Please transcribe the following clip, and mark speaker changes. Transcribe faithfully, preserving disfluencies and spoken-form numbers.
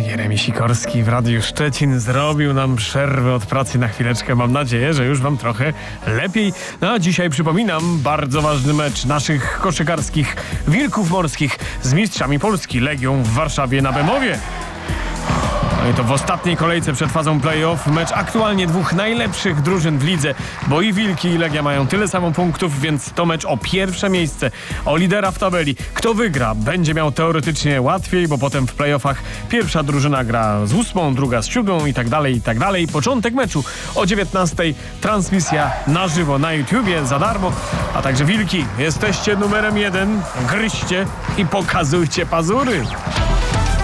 Speaker 1: Jeremi Sikorski w Radiu Szczecin zrobił nam przerwę od pracy na chwileczkę. Mam nadzieję, że już wam trochę lepiej. No a dzisiaj przypominam bardzo ważny mecz naszych koszykarskich Wilków Morskich z mistrzami Polski Legią w Warszawie na Bemowie. No i to w ostatniej kolejce przed fazą play-off mecz aktualnie dwóch najlepszych drużyn w lidze, bo i Wilki i Legia mają tyle samo punktów, więc to mecz o pierwsze miejsce, o lidera w tabeli. Kto wygra, będzie miał teoretycznie łatwiej, bo potem w play-offach pierwsza drużyna gra z ósmą, druga z siódmą i tak dalej, i tak dalej. Początek meczu o dziewiętnastej, transmisja na żywo na YouTubie za darmo, a także Wilki, jesteście numerem jeden, gryźcie i pokazujcie pazury.